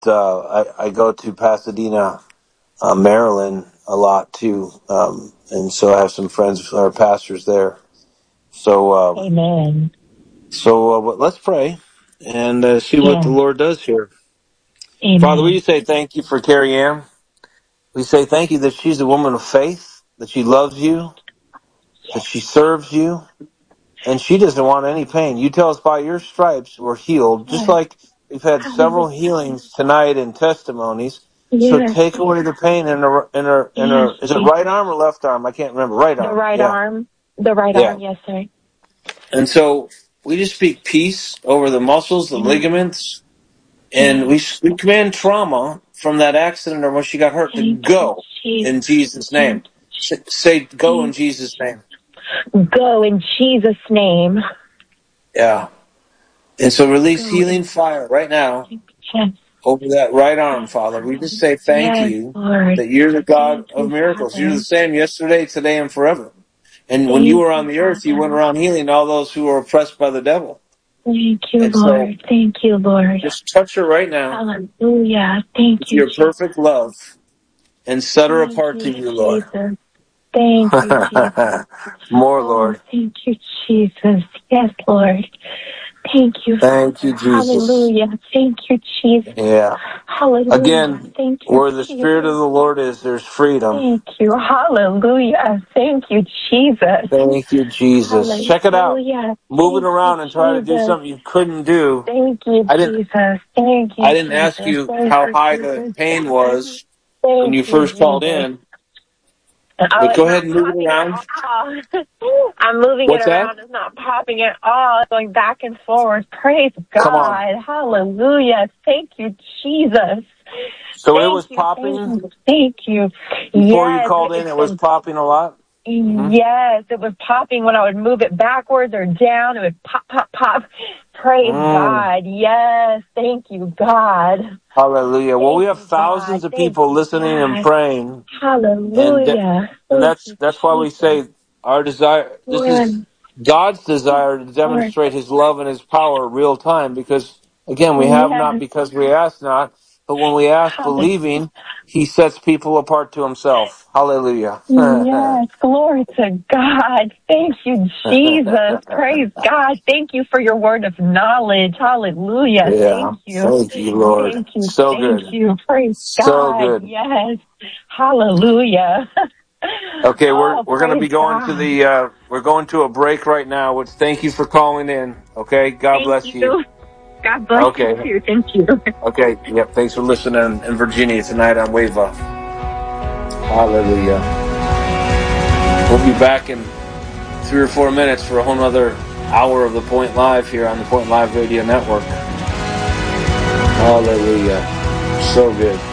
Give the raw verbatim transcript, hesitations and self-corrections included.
uh, I, I go to Pasadena, uh, Maryland a lot too, um, and so I have some friends who are pastors there. So, uh, Amen. so uh, but let's pray and uh, see what the Yes. Lord does here. Father, we Amen. say thank you for Carrie Ann. We say thank you that she's a woman of faith, that she loves you, that she serves you, and she doesn't want any pain. You tell us by your stripes we're healed, just Yes. like we've had several Hallelujah. healings tonight and testimonies. So Yes. take away the pain in her, in her, in Yes, her, is it right Jesus. arm or left arm? I can't remember. Right The arm. right Yeah. arm. The right Yeah. arm. Yes, sir. And so we just speak peace over the muscles, the Yes. ligaments, and Yes. we, we command trauma from that accident or when she got hurt to Thank you, go Jesus. in Jesus' name. Thank Say, say go in you. Jesus' name. Go in Jesus' name. Yeah. And so release Go healing in fire right now Jesus. over that right arm, Yes, Father. We just God. say thank Yes, you Lord. that you're the God Thank of you, miracles. You're the Father. same yesterday, today, and forever. And when you Thank were on you, the earth, you went Father. around healing all those who were oppressed by the devil. Thank you, And so Lord. Thank you, Lord. just touch her right now Hallelujah. Thank with you, your Jesus. perfect love and set her Thank apart to you, you, Lord. Jesus. Thank you, Jesus. More, Oh, Lord. thank you, Jesus. Yes, Lord. Thank you, Thank you, Father. Jesus. Hallelujah. Thank you, Jesus. Yeah. Hallelujah. Again, Thank you, where the Spirit of Jesus. the Lord is, there's freedom. Thank you. Hallelujah. Thank you, Jesus. Thank you, Jesus. Check it out. Hallelujah. Move it Thank you, around and try to do Jesus. something you couldn't do. Thank you, I didn't Jesus. Thank I you, didn't ask Jesus. you Thank how you, high the Jesus. pain was when Thank you you, first called Jesus. in, Oh, but it's go ahead not and move it popping at around. all. I'm moving it What's that? around. It's not popping at all. It's going back and forward. Praise Come on. God. Hallelujah. Thank you, Jesus. So it Thank was you, thank popping you, thank you. before you Yes, called it- in. it's It was been, popping a lot. hmm yes, it was popping when I would move it backwards or down. It would pop, pop, pop. Praise Mm. God. Yes, thank you, God. Hallelujah. Well, we Thank have you, God. thousands of Thank people you, listening and God. praying, and th- Hallelujah. and Thank that's you, that's why we Jesus. say our desire. This is Lord, God's desire to Lord. demonstrate His love and His power real time. Because again, we have not Yes. because we ask not. But when we ask, Hallelujah. believing, He sets people apart to Himself. Hallelujah. Yes, glory to God. Thank you, Jesus. Praise God. Thank you for your word of knowledge. Hallelujah. Yeah. Thank you. Thank you, Lord. Thank you. So Thank good. you. Praise So God. good. Yes. Hallelujah. Okay, we're Oh, we're going to praise be going to God. the uh, we're going to a break right now. Which thank you for calling in. Okay, God Thank bless you. you. God bless you Okay, too. Thank you. okay, yep. Thanks for listening in Virginia tonight on Wave Up. Hallelujah. We'll be back in three or four minutes for a whole nother hour of the Point Live here on the Point Live Radio Network. Hallelujah. So good.